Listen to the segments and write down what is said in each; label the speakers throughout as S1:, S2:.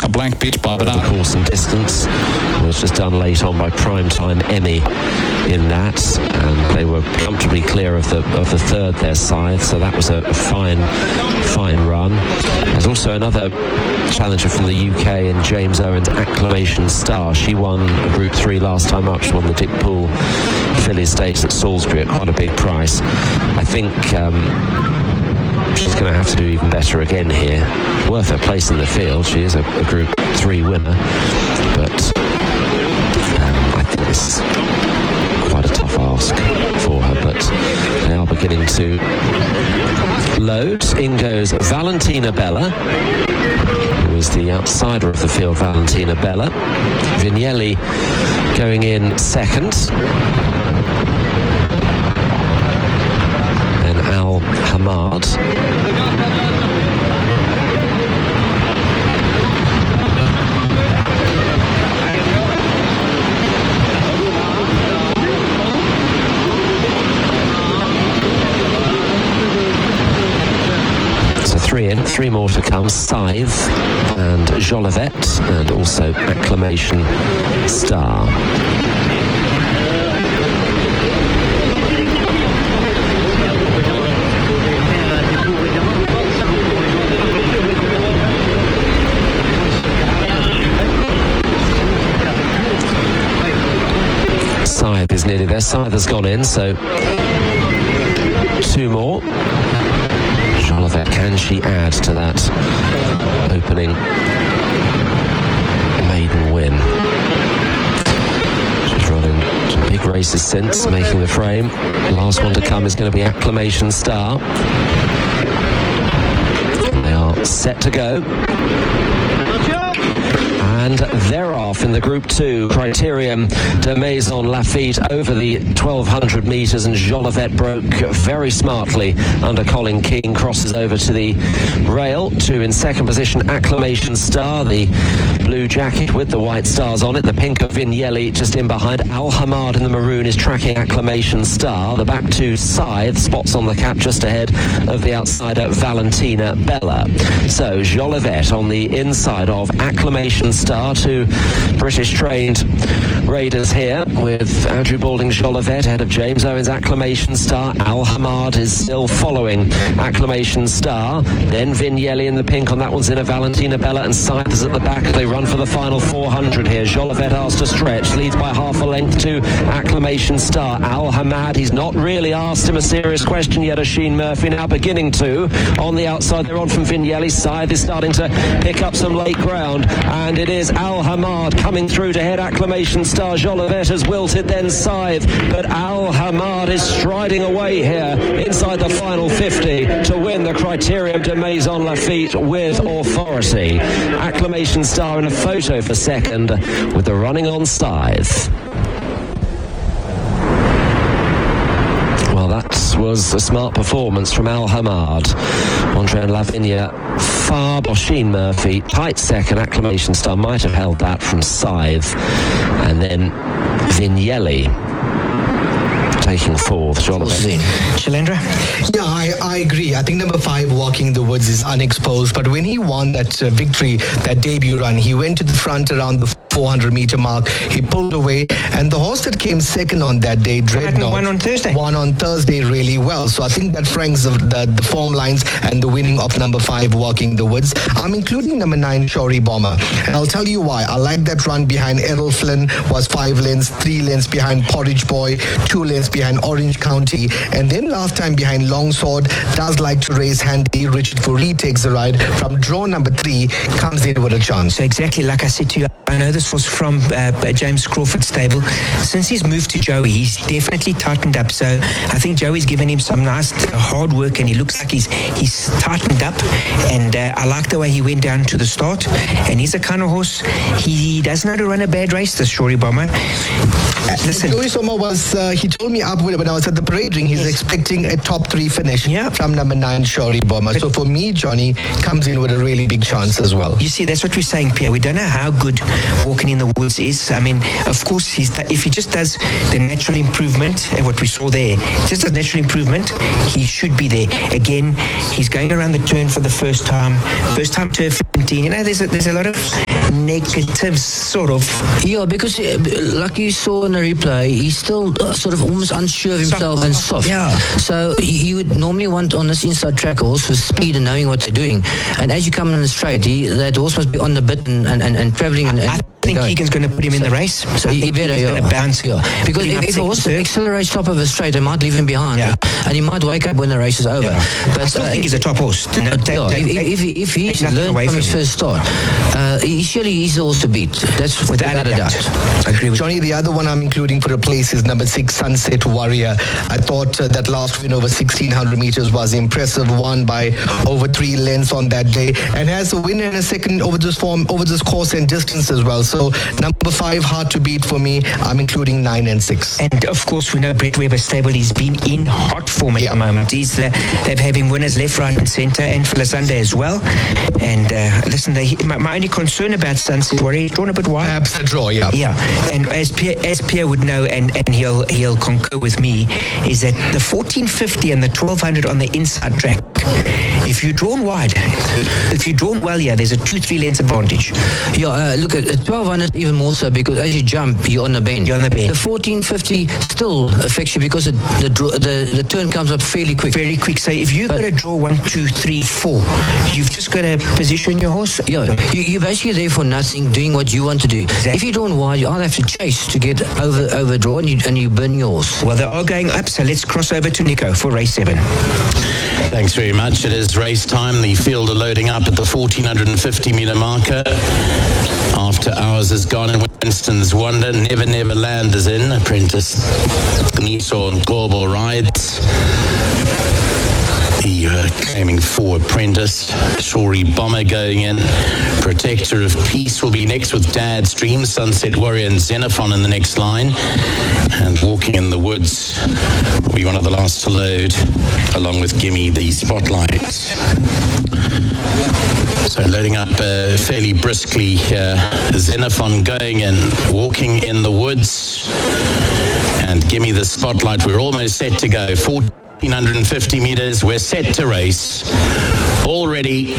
S1: a blank pitch, but
S2: the course and distance was just done late on by Primetime Emmy in that, and they were comfortably clear of the third their side, so that was a fine run. There's also another challenger from the UK in James Owens, Acclamation Star. She won Group 3 last time up. She won the Dick Poole Filly Stakes at Salisbury at quite a big price. I think she's going to have to do even better again here. Worth her place in the field. She is a Group 3 winner, but I think this is quite a tough ask for her, but they are beginning to load. In goes Valentina Bella, who is the outsider of the field, Valentina Bella. Vignelli going in second. Then Al Hamad. Three in, three more to come. Scythe and Jolivet, and also Acclamation Star. Scythe is nearly there. Scythe has gone in, so two more. Jolivet, can she add to that opening maiden win? She's running some big races since, making the frame. The last one to come is going to be Acclamation Star. They are set to go. And they're off in the Group 2. Criterium de Maison Lafitte over the 1,200 metres, and Jolivet broke very smartly under Colin King, crosses over to the rail. Two in second position, Acclamation Star, the blue jacket with the white stars on it. The pink of Vignelli just in behind. Al Hamad in the maroon is tracking Acclamation Star. The back two, Scythe, spots on the cap just ahead of the outsider Valentina Bella. So Jolivet on the inside of Acclamation Star. Two British trained raiders here with Andrew Balding Jolivet ahead of James Owens Acclamation Star. Al Hamad is still following Acclamation Star. Then Vignelli in the pink, on that one's in a Valentina Bella, and Scythe is at the back as they run for the final 400 here. Jolivet asked to stretch, leads by half a length to Acclamation Star. Al Hamad, he's not really asked him a serious question yet. Oisin Murphy now beginning to. On the outside, they're on from Vignelli. Scythe is starting to pick up some late ground, and it is Al Hamad coming through to head Acclamation Star. Jolivet has wilted, then Scythe, but Al Hamad is striding away here inside the final 50 to win the Criterium de Maison Lafitte with authority. Acclamation Star in a photo for second with the running on Scythe. Well, that was a smart performance from Al Hamad. Andre and Lavinia far. Oisin Murphy tight second. Acclamation Star might have held that from Scythe, and then Vignelli taking fourth.
S3: Shailendra?
S4: Yeah, I agree. I think number 5, Walking the Woods, is unexposed, but when he won that victory, that debut run, he went to the front around the 400-meter mark. He pulled away, and the horse that came second on that day, Dreadnought, won on Thursday really well. So I think that franks the form lines and the winning of number 5, Walking the Woods. I'm including number 9, Shory Bomber, and I'll tell you why. I like that run behind Errol Flynn, was 5 lengths, 3 lengths behind Porridge Boy, 2 lengths behind Orange County, and then last time behind Longsword. Does like to race handy. Richard Fourie takes the ride from draw number 3, comes in with a chance.
S3: So exactly like I said to you, I know this was from James Crawford's stable. Since he's moved to Joey, he's definitely tightened up. So I think Joey's given him some nice hard work, and he looks like he's tightened up. And I like the way he went down to the start. And he's a kind of horse, he does know to run a bad race, this Shory Bomber. Listen,
S4: Joey Soma was, he told me up when I was at the parade ring, he's expecting a top 3 finish from number 9, Shory Bomber. So for me, Johnny comes in with a really big chance as well.
S3: You see, that's what we're saying, Pierre. We don't know how good Walking in the Woods is. I mean, of course, if he just does the natural improvement, and what we saw there, just as natural improvement, he should be there. Again, he's going around the turn for the first time turf 17. You know, there's a lot of negative, sort of.
S1: Yeah, because like you saw in the replay, he's still sort of almost unsure of himself and soft.
S3: Yeah.
S1: So you would normally want on this inside track a horse with speed and knowing what they're doing. And as you come in the straight, that horse must be on the bit and travelling.
S3: I think Keegan's going to put him in the race.
S1: So he better,
S3: he's going to bounce.
S1: Yeah. Because if a horse accelerates top of a straight, they might leave him behind.
S3: Yeah.
S1: And he might wake up when the race is over.
S3: Yeah.
S1: But
S3: I still think he's a top horse.
S1: If he's learned from his first start, he surely is the horse to beat. That's without a doubt.
S3: I agree with
S4: Johnny, the other one I'm including for a place is number 6, Sunset Warrior. I thought that last win over 1,600 meters was impressive, won by over 3 lengths on that day, and has a win and a second over this course and distance as well. So number 5, hard to beat for me. I'm including 9 and 6.
S3: And of course, we know Brett Weber stable. He's been in hot form at the moment. They're having winners left, right, and centre, and Philazande as well. And listen, my only concern about Sunset Warrior, he's drawn a bit wide.
S4: Perhaps a draw, yeah.
S3: Yeah, and as Pierre would know, and he'll concur with me, is that the 1450 and the 1200 on the inside track, if you're drawn wide, if you're drawn well here, there's a 2-3 lengths advantage.
S1: Yeah, look at 1200 even more so, because as you jump, you're on the bend.
S3: You're on the bend.
S1: The 1450 still affects you because the turn comes up fairly quick.
S3: Very quick. So if you've got to draw 1, 2, 3, 4, you've just got to position your horse.
S1: Yeah, you're basically there for nothing, doing what you want to do.
S3: Exactly.
S1: If you're drawn wide, you either have to chase to get overdraw and you burn your horse.
S3: Well, they are going up, so let's cross over to Nico for race 7.
S5: Thanks very much. It is race time. The field are loading up at the 1,450 metre marker. After Hours is gone and Winston's Wonder. Never Never Land is in. Apprentice Nissan Global rides. The claiming for Apprentice. Shory Bomber going in. Protector of Peace will be next with Dad's Dream. Sunset Warrior and Xenophon in the next line. And Walking in the Woods will be one of the last to load, along with Gimme the Spotlight. So loading up fairly briskly here. Xenophon going in, Walking in the Woods, and Gimme the Spotlight. We're almost set to go. 1,450 meters. We're set to race. All ready.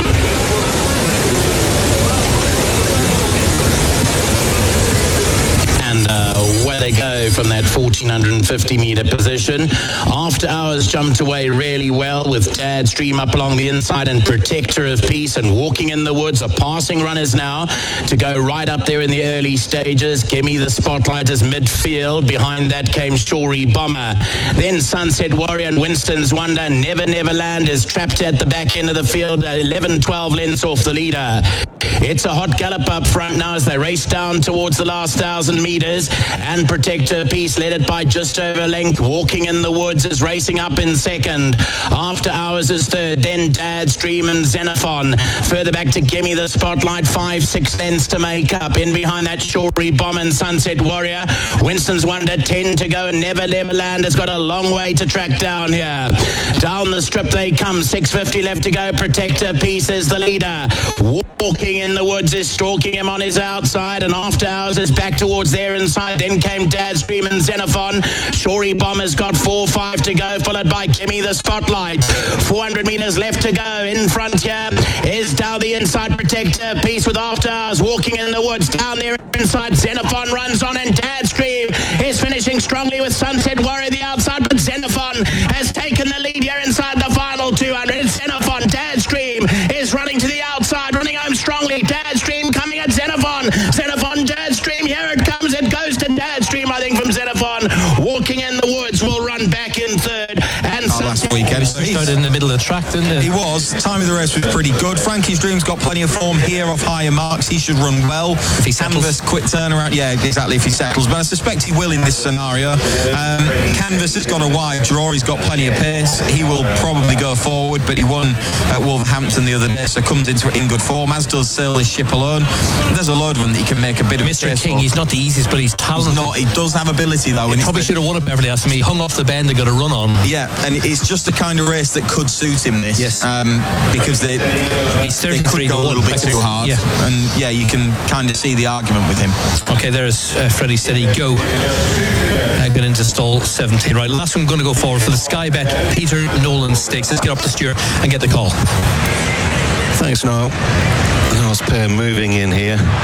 S5: And away they go from that 1,450 meter position. After Hours jumped away really well with Dad's Dream up along the inside and Protector of Peace and Walking in the Woods are passing runners now to go right up there in the early stages. Gimme the Spotlight is midfield. Behind that came Shory Bomber. Then Sunset Warrior and Winston's Wonder. Never Never Land is trapped at the back end of the field, 11-12 lengths off the leader. It's a hot gallop up front now as they race down towards the last 1,000 meters, and Protector Peace led it by just over length. Walking in the Woods is racing up in second. After Hours is third, then Dad's Dream and Xenophon. Further back to Gimme the Spotlight, 5-6 lengths to make up. In behind that Shory Bomb and Sunset Warrior. Winston's Wonder, 10 to go, and Never Never Land has got a long way to track down here. Down the strip they come, 6:50 left to go. Protector Peace is the leader. Walking in the Woods is stalking him on his outside, and After Hours is back towards their inside. Then came Dad's Dream and Xenophon. Shory Bomb has got 4-5 to go, followed by Gimme the Spotlight. 400 meters left to go. In front here is down the inside Protector Peace with After Hours. Walking in the Woods down there inside. Xenophon runs on, and Dad's Dream is finishing strongly with Sunset Warrior the outside, but Xenophon has taken the lead here inside the final 200. It's Xenophon. Dad's Dream is running to the outside, running home strongly. Dad's Dream coming at Xenophon. Xenophon, Dad's Dream, here it comes. It goes to Dad's Dream, I think, from Xenophon. Walking in the Woods will run back in third. And
S6: last weekend
S7: he started in the middle of the track, didn't he?
S6: He was. Time of the race was pretty good. Frankie's Dream's got plenty of form here off higher marks. He should run well.
S7: If he settles.
S6: Canvas, quick turnaround. Yeah, exactly, if he settles. But I suspect he will in this scenario. Canvas has got a wide draw. He's got plenty of pace. He will probably go forward, but he won at Wolverhampton the other day, so comes into it in good form, as does Sail This Ship Alone. There's a load of them that he can make a bit of
S7: Mr. King, he's not the easiest, but he's talented.
S6: He does have ability, though.
S7: He probably should have won at Beverly Aston. He hung off the bend and got a run on.
S6: Yeah, and it's just the kind of race that could suit him, this.
S7: Yes.
S6: Because they could go a little bit too hard.
S7: Yeah.
S6: And yeah, you can kind of see the argument with him.
S7: Okay, there's Freddie Steady Go. Going into stall 17. Right, last one going to go forward for the Sky Bet Peter Nolan Stakes. Let's get up to Stuart and get the call.
S8: Thanks, Niall. Last pair moving in here.